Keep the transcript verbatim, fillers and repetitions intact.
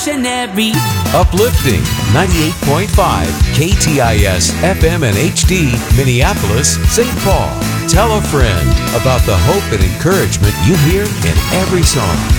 revolutionary. Uplifting ninety-eight point five K T I S F M and H D, Minneapolis, Saint Paul. Tell a friend about the hope and encouragement you hear in every song.